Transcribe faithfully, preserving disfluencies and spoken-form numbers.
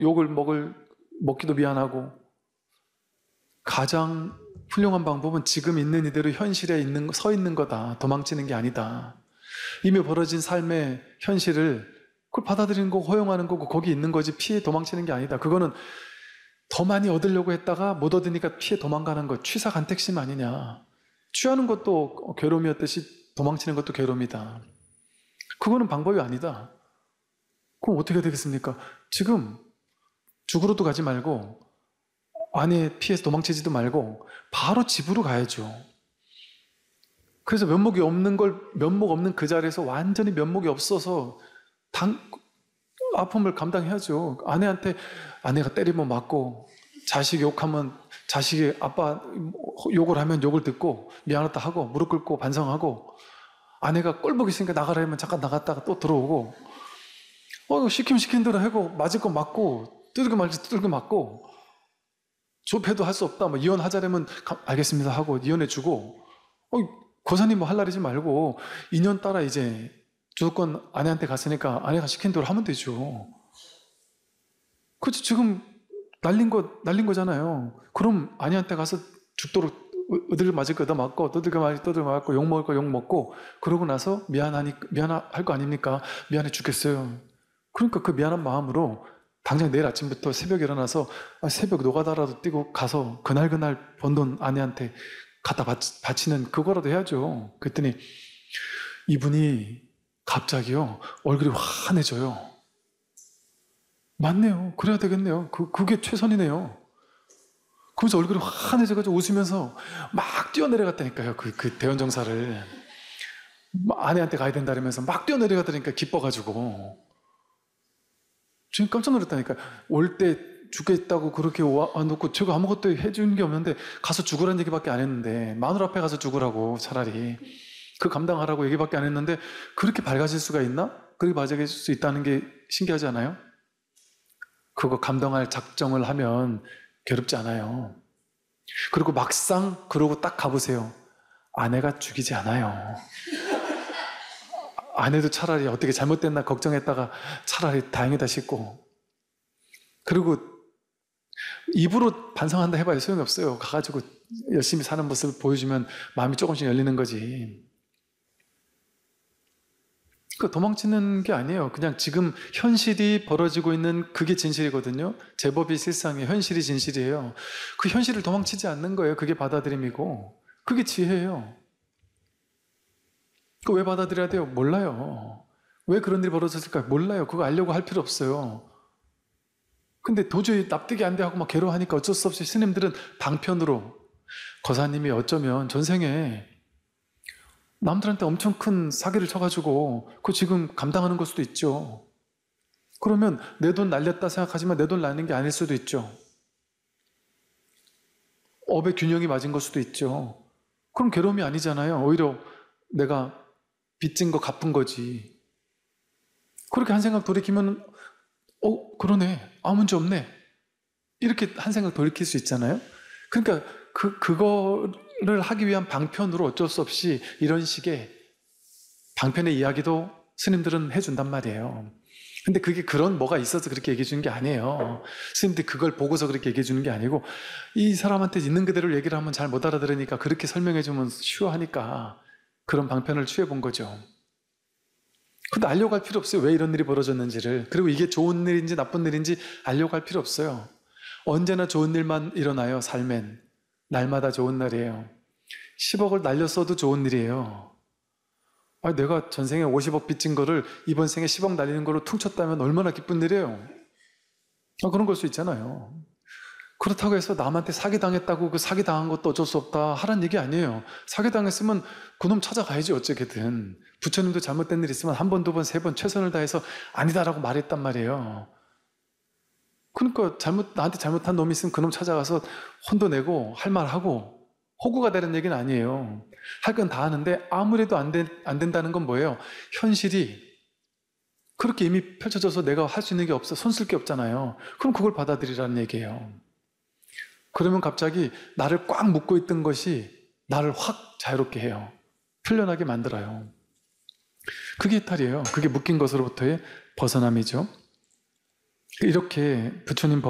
욕을 먹을, 먹기도 미안하고. 가장 훌륭한 방법은 지금 있는 이대로 현실에 있는, 서 있는 거다. 도망치는 게 아니다. 이미 벌어진 삶의 현실을 그걸 받아들이는 거고 허용하는 거고 거기 있는 거지 피해 도망치는 게 아니다. 그거는 더 많이 얻으려고 했다가 못 얻으니까 피해 도망가는 것, 취사간택심 아니냐. 취하는 것도 괴로움이었듯이 도망치는 것도 괴로움이다. 그거는 방법이 아니다. 그럼 어떻게 되겠습니까? 지금 죽으러도 가지 말고 아내 피해서 도망치지도 말고 바로 집으로 가야죠. 그래서 면목이 없는 걸, 면목 없는 그 자리에서 완전히 면목이 없어서 당, 아픔을 감당해야죠. 아내한테 아내가 때리면 맞고 자식이 욕하면 자식이 아빠 욕을 하면 욕을 듣고 미안하다 하고 무릎 꿇고 반성하고 아내가 꼴보기 싫으니까 나가라 하면 잠깐 나갔다가 또 들어오고 어, 시키면 시킨 대로 하고 맞을 거 맞고 뜯을거 말지 뜯을거 맞고 조폐도 할 수 없다. 뭐 이혼하자려면 알겠습니다 하고 이혼해주고 어, 고사님 뭐 할라리지 말고 이 년 따라 이제 주도권 아내한테 갔으니까 아내가 시킨 대로 하면 되죠. 그렇지 지금 날린 거 날린 거잖아요. 그럼 아내한테 가서 죽도록 어딜 맞을 거 얻어 맞고 떠들거 맞을 떠들거 맞고 욕 먹을 거 욕 먹고 그러고 나서 미안하니 미안할 거 아닙니까? 미안해 죽겠어요. 그러니까 그 미안한 마음으로 당장 내일 아침부터 새벽에 일어나서 아, 새벽 노가다라도 뛰고 가서 그날 그날 번 돈 아내한테 갖다 바치, 바치는 그거라도 해야죠. 그랬더니 이분이 갑자기요 얼굴이 환해져요. 맞네요. 그래야 되겠네요. 그, 그게 최선이네요. 그러면서 얼굴이 환해져가지고 웃으면서 막 뛰어내려갔다니까요. 그, 그 대원정사를 아내한테 가야 된다 그러면서 막 뛰어내려가다니까 기뻐가지고 지금 깜짝 놀랐다니까. 올 때 죽겠다고 그렇게 와놓고 제가 아무것도 해준 게 없는데 가서 죽으라는 얘기밖에 안 했는데 마누라 앞에 가서 죽으라고 차라리 그 감당하라고 얘기밖에 안 했는데 그렇게 밝아질 수가 있나? 그렇게 밝아질 수 있다는 게 신기하지 않아요? 그거 감당할 작정을 하면 괴롭지 않아요. 그리고 막상 그러고 딱 가보세요. 아내가 죽이지 않아요. 아내도 차라리 어떻게 잘못됐나 걱정했다가 차라리 다행이다 싶고 그리고 입으로 반성한다 해봐야 소용이 없어요. 가가지고 열심히 사는 모습을 보여주면 마음이 조금씩 열리는 거지. 그 도망치는 게 아니에요. 그냥 지금 현실이 벌어지고 있는 그게 진실이거든요. 제법이 실상이에요. 현실이 진실이에요. 그 현실을 도망치지 않는 거예요. 그게 받아들임이고 그게 지혜예요. 그거 왜 받아들여야 돼요? 몰라요. 왜 그런 일이 벌어졌을까? 몰라요. 그거 알려고 할 필요 없어요. 근데 도저히 납득이 안 돼 하고 막 괴로워하니까 어쩔 수 없이 스님들은 방편으로 거사님이 어쩌면 전생에 남들한테 엄청 큰 사기를 쳐가지고 그거 지금 감당하는 걸 수도 있죠. 그러면 내 돈 날렸다 생각하지만 내 돈 날린 게 아닐 수도 있죠. 업의 균형이 맞은 걸 수도 있죠. 그럼 괴로움이 아니잖아요. 오히려 내가 빚진 거 갚은 거지. 그렇게 한 생각 돌이키면 어 그러네. 아무 문제 없네. 이렇게 한 생각 돌이킬 수 있잖아요. 그러니까 그, 그거를 하기 위한 방편으로 어쩔 수 없이 이런 식의 방편의 이야기도 스님들은 해준단 말이에요. 근데 그게 그런 뭐가 있어서 그렇게 얘기해 주는 게 아니에요. 스님들이 그걸 보고서 그렇게 얘기해 주는 게 아니고 이 사람한테 있는 그대로 얘기를 하면 잘 못 알아들으니까 그렇게 설명해 주면 쉬워하니까 그런 방편을 취해 본 거죠. 근데 알려고 할 필요 없어요. 왜 이런 일이 벌어졌는지를. 그리고 이게 좋은 일인지 나쁜 일인지 알려고 할 필요 없어요. 언제나 좋은 일만 일어나요. 삶엔. 날마다 좋은 날이에요. 십억을 날렸어도 좋은 일이에요. 아니, 내가 전생에 오십억 빚진 거를 이번 생에 십억 날리는 거로 퉁쳤다면 얼마나 기쁜 일이에요. 아, 그런 걸 수 있잖아요. 그렇다고 해서 남한테 사기당했다고 그 사기당한 것도 어쩔 수 없다 하라는 얘기 아니에요. 사기당했으면 그놈 찾아가야지 어쨌든. 부처님도 잘못된 일 있으면 한 번, 두 번, 세 번 최선을 다해서 아니다라고 말했단 말이에요. 그러니까 잘못 나한테 잘못한 놈이 있으면 그놈 찾아가서 혼도 내고 할 말하고 호구가 되는 얘기는 아니에요. 할 건 다 하는데 아무래도 안, 된, 안 된다는 건 뭐예요? 현실이 그렇게 이미 펼쳐져서 내가 할 수 있는 게 없어. 손쓸 게 없잖아요. 그럼 그걸 받아들이라는 얘기예요. 그러면 갑자기 나를 꽉 묶고 있던 것이 나를 확 자유롭게 해요. 풀려나게 만들어요. 그게 이탈이에요. 그게 묶인 것으로부터의 벗어남이죠. 이렇게 부처님